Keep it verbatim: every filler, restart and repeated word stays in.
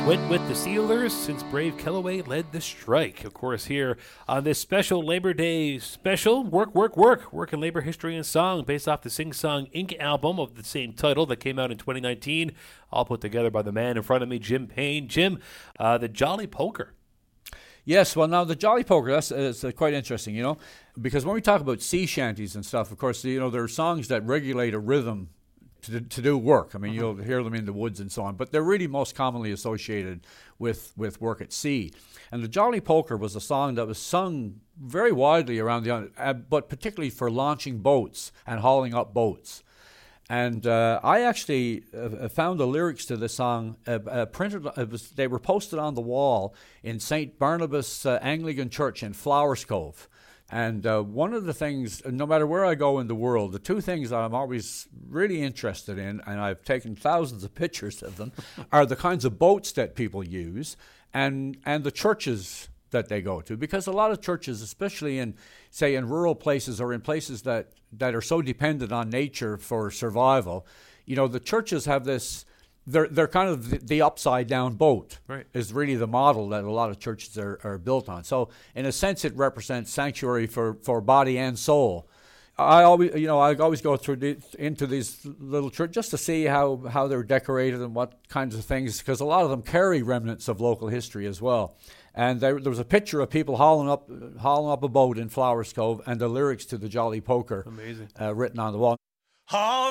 Went with the Steelers since Brave Kellaway led the strike. Of course, here on this special Labor Day special, Work, Work, Work, Work in Labor History and Song, based off the Sing Song Incorporated album of the same title that came out in twenty nineteen, all put together by the man in front of me, Jim Payne. Jim, uh, the Jolly Poker. Yes, well, now the Jolly Poker, that's uh, quite interesting, you know, because when we talk about sea shanties and stuff, of course, you know, there are songs that regulate a rhythm to, to do work. I mean, uh-huh. You'll hear them in the woods and so on, but they're really most commonly associated with, with work at sea. And the Jolly Poker was a song that was sung very widely around the, uh, but particularly for launching boats and hauling up boats. And uh, I actually uh, found the lyrics to the song uh, uh, printed. It was, they were posted on the wall in Saint Barnabas uh, Anglican Church in Flowers Cove. And uh, one of the things, no matter where I go in the world, the two things that I'm always really interested in, and I've taken thousands of pictures of them, are the kinds of boats that people use and and the churches that they go to. Because a lot of churches, especially in, say, in rural places or in places that, that are so dependent on nature for survival, you know, the churches have this, they're, they're kind of the, the upside-down boat, right, is really the model that a lot of churches are, are built on. So, in a sense, it represents sanctuary for, for body and soul. I always, you know, I always go through the, into these little churches just to see how, how they're decorated and what kinds of things, because a lot of them carry remnants of local history as well. And there, there was a picture of people hauling up, hauling up a boat in Flowers Cove, and the lyrics to the Jolly Poker, amazing, uh, written on the wall. Haul